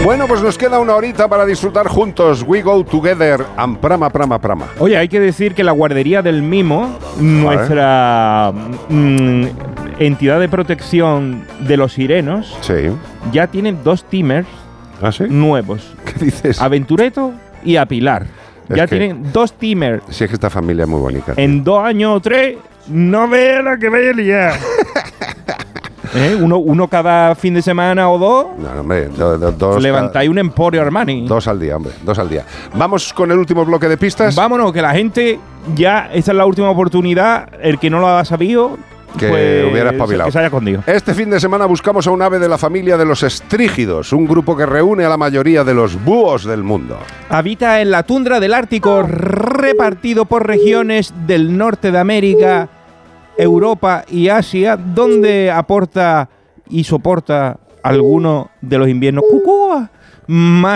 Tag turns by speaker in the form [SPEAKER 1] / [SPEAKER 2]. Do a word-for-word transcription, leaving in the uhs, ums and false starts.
[SPEAKER 1] Bueno, pues nos queda una horita para disfrutar juntos. We go together and prama, prama, prama.
[SPEAKER 2] Oye, hay que decir que la guardería del Mimo, nuestra mm, entidad de protección de los sirenos,
[SPEAKER 1] sí.
[SPEAKER 2] ya tiene dos teamers
[SPEAKER 1] ¿Ah, sí?
[SPEAKER 2] nuevos.
[SPEAKER 1] ¿Qué dices?
[SPEAKER 2] A Ventureto y a Pilar.
[SPEAKER 1] Es
[SPEAKER 2] ya
[SPEAKER 1] que,
[SPEAKER 2] tienen dos teamers.
[SPEAKER 1] Sí, es que esta familia es muy bonita. Tío.
[SPEAKER 2] En dos años o tres, no veas la que vaya a liar. ¿Eh? Uno, uno cada fin de semana o dos.
[SPEAKER 1] No, hombre, do, do, dos.
[SPEAKER 2] Levantáis un Emporio Armani.
[SPEAKER 1] Dos al día, hombre, dos al día. Vamos con el último bloque de pistas.
[SPEAKER 2] Vámonos, que la gente ya, esta es la última oportunidad. El que no lo ha sabido,
[SPEAKER 1] que
[SPEAKER 2] pues,
[SPEAKER 1] hubiera espabilado.
[SPEAKER 2] Que se haya escondido.
[SPEAKER 1] Este fin de semana buscamos a un ave de la familia de los estrígidos, un grupo que reúne a la mayoría de los búhos del mundo.
[SPEAKER 2] Habita en la tundra del Ártico, repartido por regiones del norte de América, Europa y Asia, donde aporta y soporta algunos de los inviernos cucúa más